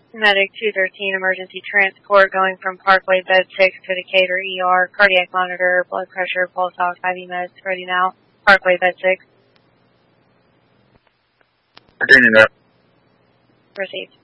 Medic 213, emergency transport going from Parkway Bed 6 to Decatur ER. Cardiac monitor, blood pressure, pulse ox, IV meds, ready now. Parkway Bed 6. Continuing that. Proceed.